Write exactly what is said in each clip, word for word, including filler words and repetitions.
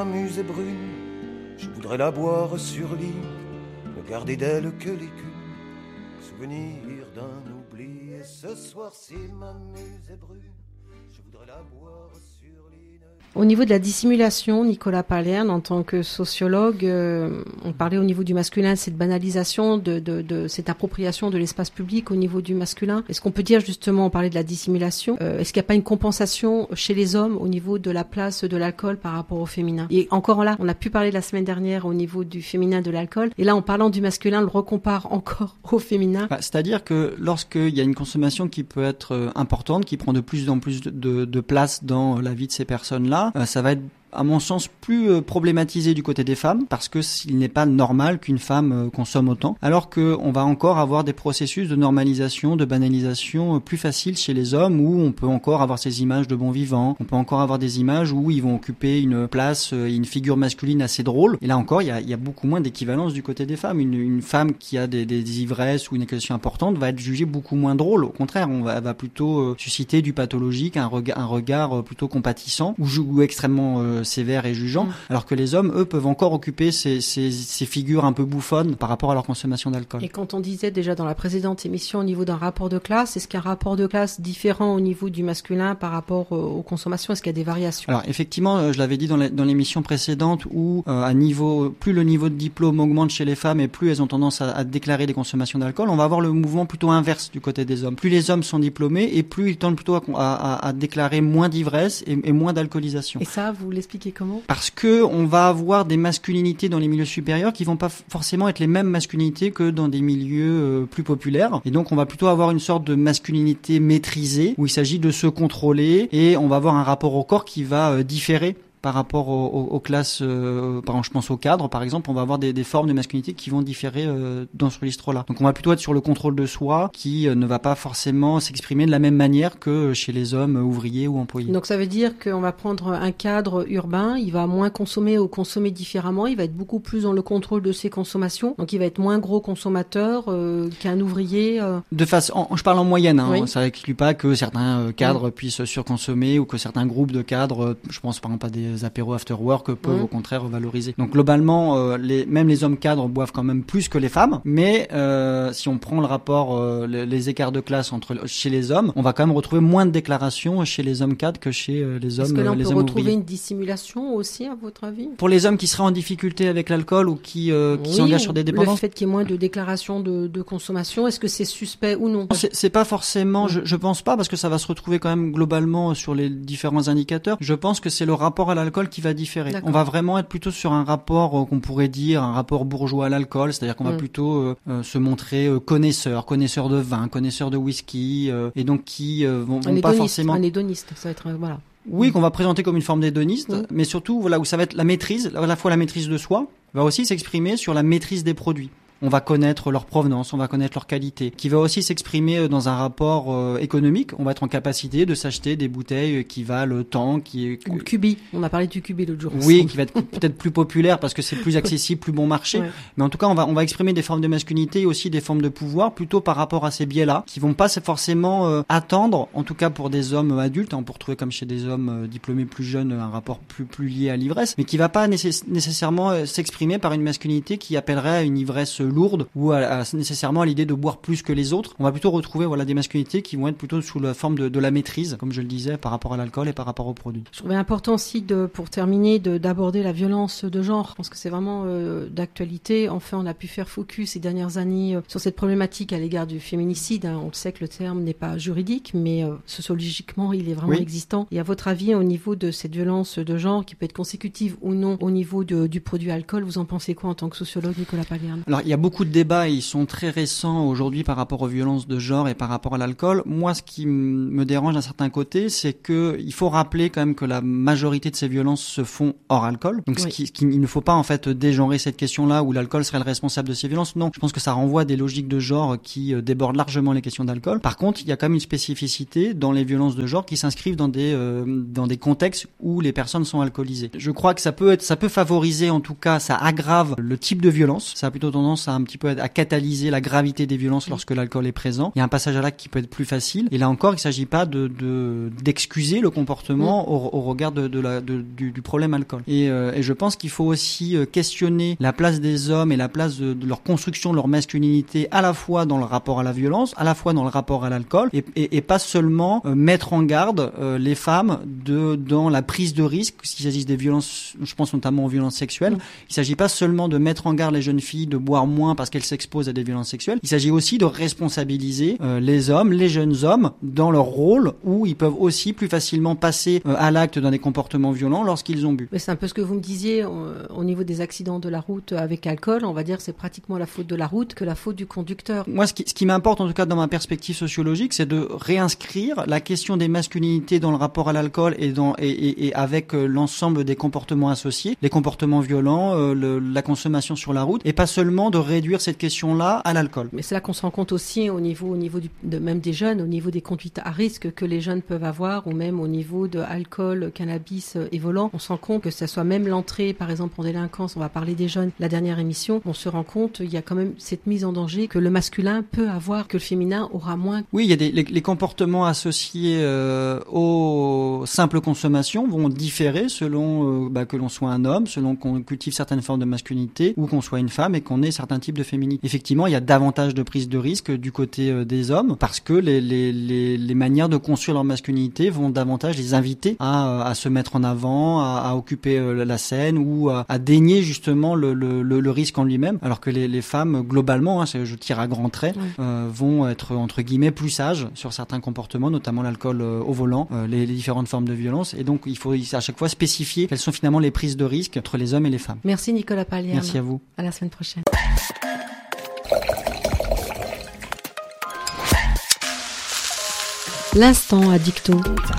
Musée brune, je voudrais la boire sur lit, ne garder d'elle que l'écume, souvenir d'un oubli. Et ce soir-ci, ma musée brune, je voudrais la boire sur lit. Au niveau de la dissimulation, Nicolas Palerme, en tant que sociologue, euh, on parlait au niveau du masculin, cette banalisation, de, de, de cette appropriation de l'espace public au niveau du masculin. Est-ce qu'on peut dire justement, on parlait de la dissimulation, euh, est-ce qu'il n'y a pas une compensation chez les hommes au niveau de la place de l'alcool par rapport au féminin? Et encore là, on a pu parler la semaine dernière au niveau du féminin de l'alcool, et là en parlant du masculin, on le recompare encore au féminin. Bah, c'est-à-dire que lorsqu'il y a une consommation qui peut être euh, importante, qui prend de plus en plus de, de, de place dans la vie de ces personnes-là, Euh, ça va être à mon sens plus euh, problématisé du côté des femmes, parce que s'il n'est pas normal qu'une femme euh, consomme autant, alors que on va encore avoir des processus de normalisation, de banalisation euh, plus faciles chez les hommes, où on peut encore avoir ces images de bons vivants, on peut encore avoir des images où ils vont occuper une place, euh, une figure masculine assez drôle, et là encore il y a, il y a beaucoup moins d'équivalence du côté des femmes. Une, une femme qui a des, des ivresses ou une accusation importante va être jugée beaucoup moins drôle, au contraire, on va, va plutôt euh, susciter du pathologique, un, rega- un regard euh, plutôt compatissant, ou, ou extrêmement euh, sévère et jugeant, mmh. alors que les hommes, eux, peuvent encore occuper ces, ces, ces figures un peu bouffonnes par rapport à leur consommation d'alcool. Et quand on disait déjà dans la précédente émission au niveau d'un rapport de classe, est-ce qu'il y a un rapport de classe différent au niveau du masculin par rapport aux consommations? Est-ce qu'il y a des variations? Alors effectivement, je l'avais dit dans, la, dans l'émission précédente, où euh, à niveau, plus le niveau de diplôme augmente chez les femmes et plus elles ont tendance à, à déclarer des consommations d'alcool, on va avoir le mouvement plutôt inverse du côté des hommes. Plus les hommes sont diplômés et plus ils tendent plutôt à, à, à déclarer moins d'ivresse et, et moins d'alcoolisation. Et ça, vous l'expliquez comment? Parce que on va avoir des masculinités dans les milieux supérieurs qui vont pas forcément être les mêmes masculinités que dans des milieux euh, plus populaires. Et donc on va plutôt avoir une sorte de masculinité maîtrisée où il s'agit de se contrôler, et on va avoir un rapport au corps qui va euh, différer par rapport aux, aux, aux classes, euh, par exemple, je pense au cadre, par exemple, on va avoir des, des formes de masculinité qui vont différer euh, dans ce registre-là. Donc on va plutôt être sur le contrôle de soi, qui euh, ne va pas forcément s'exprimer de la même manière que chez les hommes euh, ouvriers ou employés. Donc ça veut dire qu'on va prendre un cadre urbain, il va moins consommer ou consommer différemment, il va être beaucoup plus dans le contrôle de ses consommations, donc il va être moins gros consommateur euh, qu'un ouvrier. Euh... De façon, en, je parle en moyenne, hein, oui. Ça n'exclut pas que certains euh, cadres oui. puissent surconsommer, ou que certains groupes de cadres, euh, je pense par exemple à des apéros after work, peuvent mmh. au contraire valoriser. Donc globalement, euh, les, même les hommes cadres boivent quand même plus que les femmes, mais euh, si on prend le rapport, euh, les, les écarts de classe entre chez les hommes, on va quand même retrouver moins de déclarations chez les hommes cadres que chez euh, les hommes Est-ce que là on les peut hommes retrouver ouvriers. Une dissimulation aussi, à votre avis? Pour les hommes qui seraient en difficulté avec l'alcool ou qui, euh, qui oui, s'engagent sur des dépendances, le fait qu'il y ait moins de déclarations de, de consommation, est-ce que c'est suspect ou non? C'est, c'est pas forcément, je, je pense pas, parce que ça va se retrouver quand même globalement sur les différents indicateurs. Je pense que c'est le rapport à l'alcool qui va différer. D'accord. On va vraiment être plutôt sur un rapport euh, qu'on pourrait dire un rapport bourgeois à l'alcool, c'est-à-dire qu'on va mmh. plutôt euh, euh, se montrer euh, connaisseur, connaisseur de vin, connaisseur de whisky, euh, et donc qui euh, vont, vont pas forcément. Un hédoniste, ça va être euh, voilà. Oui, mmh. qu'on va présenter comme une forme d'hédoniste, mmh. mais surtout voilà où ça va être la maîtrise, à la fois la maîtrise de soi, va aussi s'exprimer sur la maîtrise des produits. On va connaître leur provenance, on va connaître leur qualité, qui va aussi s'exprimer dans un rapport euh, économique. On va être en capacité de s'acheter des bouteilles qui valent tant, qui est... Ou le cubi, on a parlé du cubi l'autre jour. Oui, qui va être peut-être plus populaire parce que c'est plus accessible, plus bon marché. Ouais. Mais en tout cas, on va on va exprimer des formes de masculinité et aussi des formes de pouvoir, plutôt par rapport à ces biais-là, qui vont pas forcément euh, attendre, en tout cas pour des hommes adultes, hein, on peut retrouver comme chez des hommes euh, diplômés plus jeunes un rapport plus plus lié à l'ivresse, mais qui va pas nécess- nécessairement euh, s'exprimer par une masculinité qui appellerait à une ivresse lourde ou à, à, nécessairement à l'idée de boire plus que les autres. On va plutôt retrouver voilà des masculinités qui vont être plutôt sous la forme de, de la maîtrise, comme je le disais, par rapport à l'alcool et par rapport aux produits. Je trouvais important aussi de, pour terminer, de, d'aborder la violence de genre. Je pense que c'est vraiment euh, d'actualité. Enfin, on a pu faire focus ces dernières années euh, sur cette problématique à l'égard du féminicide. Hein. On le sait que le terme n'est pas juridique, mais euh, sociologiquement, il est vraiment oui. existant. Et à votre avis, au niveau de cette violence de genre, qui peut être consécutive ou non au niveau de, du produit alcool, vous en pensez quoi en tant que sociologue, Nicolas Palerme? Alors, il y a beaucoup de débats et ils sont très récents aujourd'hui par rapport aux violences de genre et par rapport à l'alcool. Moi, ce qui m- me dérange d'un certain côté, c'est que il faut rappeler quand même que la majorité de ces violences se font hors alcool. Donc, oui. ce qui, ce qui, il ne faut pas en fait dégenrer cette question-là où l'alcool serait le responsable de ces violences. Non, je pense que ça renvoie à des logiques de genre qui euh, débordent largement les questions d'alcool. Par contre, il y a quand même une spécificité dans les violences de genre qui s'inscrivent dans des euh, dans des contextes où les personnes sont alcoolisées. Je crois que ça peut être, ça peut favoriser, en tout cas, ça aggrave le type de violence. Ça a plutôt tendance à un petit peu à catalyser la gravité des violences lorsque l'alcool est présent. Il y a un passage à l'acte qui peut être plus facile. Et là encore, il ne s'agit pas de, de d'excuser le comportement mmh. au, au regard de, de la, de, du, du problème alcool. Et, euh, et je pense qu'il faut aussi questionner la place des hommes et la place de, de leur construction, de leur masculinité, à la fois dans le rapport à la violence, à la fois dans le rapport à l'alcool, et, et, et pas seulement euh, mettre en garde euh, les femmes de dans la prise de risque, s'il s'agit des violences, je pense notamment aux violences sexuelles. Mmh. Il ne s'agit pas seulement de mettre en garde les jeunes filles de boire moins parce qu'elles s'exposent à des violences sexuelles. Il s'agit aussi de responsabiliser euh, les hommes, les jeunes hommes, dans leur rôle où ils peuvent aussi plus facilement passer euh, à l'acte dans des comportements violents lorsqu'ils ont bu. Mais c'est un peu ce que vous me disiez euh, au niveau des accidents de la route avec alcool. On va dire que c'est pratiquement la faute de la route que la faute du conducteur. Moi, ce qui, ce qui m'importe en tout cas dans ma perspective sociologique, c'est de réinscrire la question des masculinités dans le rapport à l'alcool et, dans, et, et, et avec euh, l'ensemble des comportements associés, les comportements violents, euh, le, la consommation sur la route, et pas seulement de réduire cette question-là à l'alcool. Mais c'est là qu'on se rend compte aussi au niveau, au niveau du, de, même des jeunes, au niveau des conduites à risque que les jeunes peuvent avoir, ou même au niveau de alcool, cannabis et volant. On se rend compte que ça soit même l'entrée, par exemple en délinquance, on va parler des jeunes, la dernière émission, on se rend compte il y a quand même cette mise en danger que le masculin peut avoir, que le féminin aura moins. Oui, il y a des les, les comportements associés euh, aux simples consommations vont différer selon euh, bah, que l'on soit un homme, selon qu'on cultive certaines formes de masculinité ou qu'on soit une femme et qu'on ait certains types de féminité. Effectivement, il y a davantage de prise de risque du côté euh, des hommes parce que les, les les les manières de construire leur masculinité vont davantage les inviter à à se mettre en avant, à, à occuper euh, la scène ou à, à dénier justement le, le le le risque en lui-même, alors que les les femmes globalement, hein, je tire à grands traits, oui. euh, vont être entre guillemets plus sages sur certains comportements, notamment l'alcool euh, au volant, euh, les, les différentes formes de violence, et donc il faut à chaque fois spécifier quelles sont finalement les prises de risque entre les hommes et les femmes. Merci Nicolas Palerme. Merci à vous. À la semaine prochaine. L'instant addicto.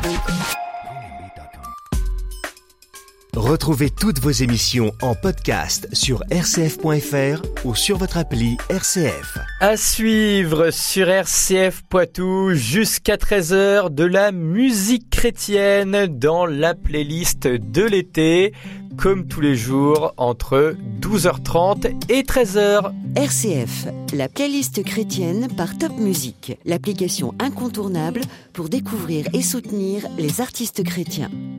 Retrouvez toutes vos émissions en podcast sur r c f point f r ou sur votre appli R C F. À suivre sur R C F Poitou jusqu'à treize heures de la musique chrétienne dans la playlist de l'été, comme tous les jours entre douze heures trente et treize heures. R C F, la playlist chrétienne par Top Music, l'application incontournable pour découvrir et soutenir les artistes chrétiens.